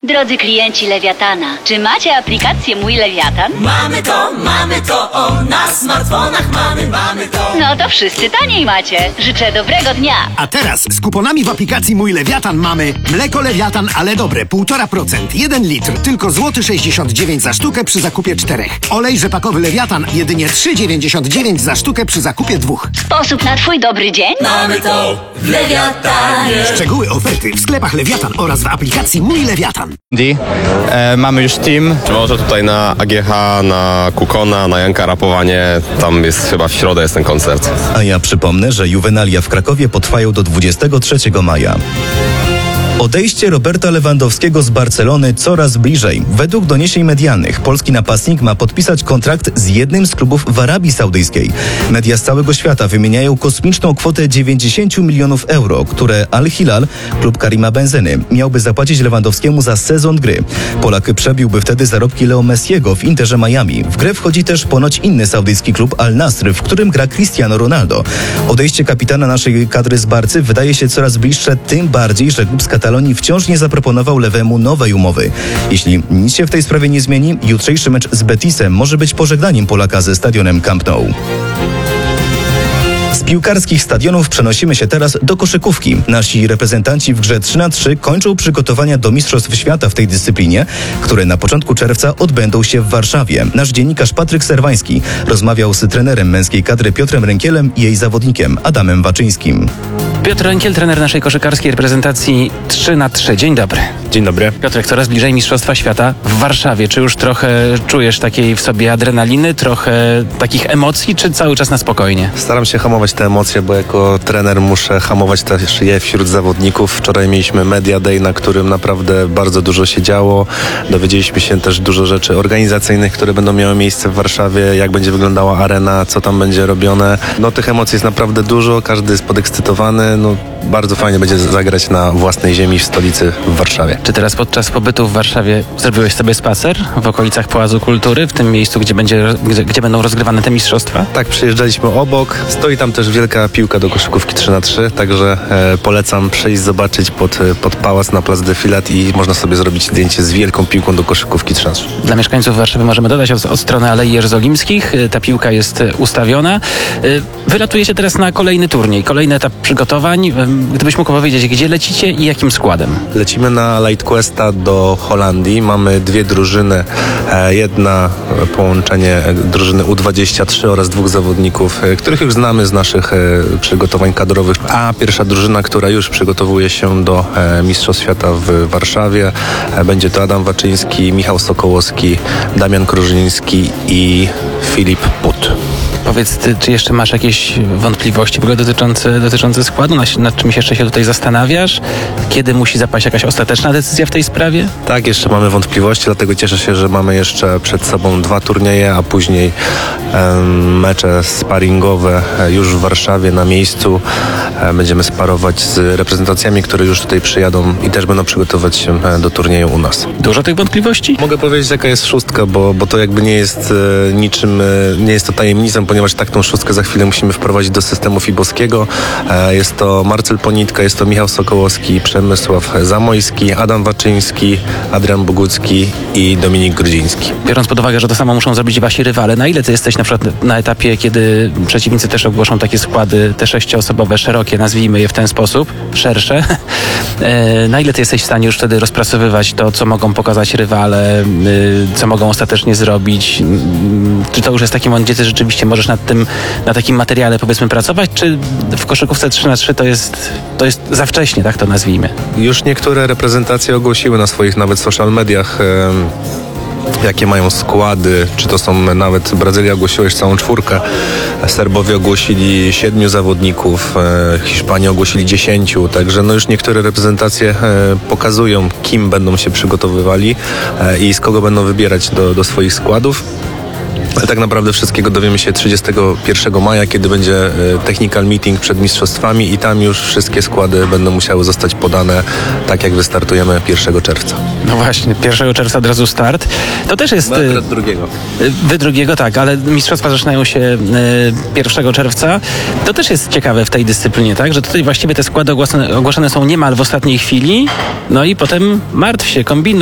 Drodzy klienci Lewiatana, czy macie aplikację Mój Lewiatan? Mamy to, na smartfonach mamy to. No to wszyscy taniej macie. Życzę dobrego dnia. A teraz z kuponami w aplikacji Mój Lewiatan mamy mleko Lewiatan, ale dobre, 1,5%, 1 litr, tylko złoty 69 za sztukę przy zakupie 4. Olej rzepakowy Lewiatan, jedynie 3,99 za sztukę przy zakupie 2. Sposób na twój dobry dzień? Mamy to w Lewiatanie. Szczegóły oferty w sklepach Lewiatan oraz w aplikacji Mój Lewiatan. Mamy już team. Może tutaj na AGH, na Kukona, na Janka Rapowanie, tam jest chyba w środę jest ten koncert. A ja przypomnę, że juwenalia w Krakowie potrwają do 23 maja. Odejście Roberta Lewandowskiego z Barcelony coraz bliżej. Według doniesień medialnych polski napastnik ma podpisać kontrakt z jednym z klubów w Arabii Saudyjskiej. Media z całego świata wymieniają kosmiczną kwotę 90 milionów euro, które Al Hilal, klub Karima Benzeny, miałby zapłacić Lewandowskiemu za sezon gry. Polak przebiłby wtedy zarobki Leo Messiego w Interze Miami. W grę wchodzi też ponoć inny saudyjski klub Al Nasr, w którym gra Cristiano Ronaldo. Odejście kapitana naszej kadry z Barcy wydaje się coraz bliższe, tym bardziej, że klub z Katalonii wciąż nie zaproponował Lewemu nowej umowy. Jeśli nic się w tej sprawie nie zmieni, jutrzejszy mecz z Betisem może być pożegnaniem Polaka ze stadionem Camp Nou. Z piłkarskich stadionów przenosimy się teraz do koszykówki. Nasi reprezentanci w grze 3x3 kończą przygotowania do Mistrzostw Świata w tej dyscyplinie, które na początku czerwca odbędą się w Warszawie. Nasz dziennikarz Patryk Serwański rozmawiał z trenerem męskiej kadry Piotrem Rękielem i jej zawodnikiem Adamem Waczyńskim. Piotr Rękiel, trener naszej koszykarskiej reprezentacji 3x3. Dzień dobry. Dzień dobry. Piotrek, coraz bliżej Mistrzostwa Świata w Warszawie. Czy już trochę czujesz takiej w sobie adrenaliny, trochę takich emocji, czy cały czas na spokojnie? Staram się hamować te emocje, bo jako trener muszę hamować też je wśród zawodników. Wczoraj mieliśmy Media Day, na którym naprawdę bardzo dużo się działo. Dowiedzieliśmy się też dużo rzeczy organizacyjnych, które będą miały miejsce w Warszawie, jak będzie wyglądała arena, co tam będzie robione. No tych emocji jest naprawdę dużo, każdy jest podekscytowany. No, bardzo fajnie będzie zagrać na własnej ziemi w stolicy w Warszawie. Czy teraz podczas pobytu w Warszawie zrobiłeś sobie spacer w okolicach Pałacu Kultury, w tym miejscu, gdzie będą rozgrywane te mistrzostwa? Tak, przyjeżdżaliśmy obok. Stoi tam też wielka piłka do koszykówki 3x3, także polecam przejść, zobaczyć pod pałac na Plac Defilat i można sobie zrobić zdjęcie z wielką piłką do koszykówki 3x3. Dla mieszkańców Warszawy możemy dodać od strony Alei Jerozolimskich. Ta piłka jest ustawiona. Wylatujecie teraz na kolejny turniej, kolejny etap przygotowań. Gdybyś mógł powiedzieć, gdzie lecicie i jakim składem? Lecimy na Light Questa do Holandii. Mamy dwie drużyny. Jedna połączenie drużyny U23 oraz dwóch zawodników, których już znamy z naszych przygotowań kadrowych. A pierwsza drużyna, która już przygotowuje się do Mistrzostw Świata w Warszawie, będzie to Adam Waczyński, Michał Sokołowski, Damian Krużyński i Filip Put. Powiedz, czy jeszcze masz jakieś wątpliwości w ogóle dotyczące składu? Nad czymś jeszcze się tutaj zastanawiasz? Kiedy musi zapaść jakaś ostateczna decyzja w tej sprawie? Tak, jeszcze mamy wątpliwości, dlatego cieszę się, że mamy jeszcze przed sobą 2 turnieje, a później mecze sparingowe już w Warszawie na miejscu. Będziemy sparować z reprezentacjami, które już tutaj przyjadą i też będą przygotować się do turnieju u nas. Dużo tych wątpliwości? Mogę powiedzieć, jaka jest szóstka, bo to jakby nie jest niczym, nie jest to tajemnicą, ponieważ tak tą szóstkę za chwilę musimy wprowadzić do systemu FIBowskiego. Jest to Marcel Ponitka, jest to Michał Sokołowski, Przemysław Zamojski, Adam Waczyński, Adrian Bogucki i Dominik Grudziński. Biorąc pod uwagę, że to samo muszą zrobić wasi rywale, na ile ty jesteś na przykład na etapie, kiedy przeciwnicy też ogłoszą takie składy, te 6-osobowe, szerokie, nazwijmy je w ten sposób, szersze, na ile ty jesteś w stanie już wtedy rozpracowywać to, co mogą pokazać rywale, co mogą ostatecznie zrobić? Czy to już jest taki moment, gdzie ty rzeczywiście możesz na takim materiale powiedzmy pracować, czy w koszykówce 3x3 to jest za wcześnie, tak to nazwijmy? Już niektóre reprezentacje ogłosiły na swoich nawet social mediach jakie mają składy, czy to są nawet Brazylia ogłosiła już całą 4, Serbowie ogłosili 7 zawodników, Hiszpanie ogłosili 10, także no już niektóre reprezentacje pokazują, kim będą się przygotowywali i z kogo będą wybierać do swoich składów. Ale tak naprawdę wszystkiego dowiemy się 31 maja, kiedy będzie technical meeting przed mistrzostwami i tam już wszystkie składy będą musiały zostać podane, tak jak wystartujemy 1 czerwca. No właśnie, 1 czerwca od razu start. To też jest... Akurat 2. Wy 2, tak, ale mistrzostwa zaczynają się 1 czerwca. To też jest ciekawe w tej dyscyplinie, tak, że tutaj właściwie te składy ogłaszane są niemal w ostatniej chwili, no i potem martw się, kombinuj.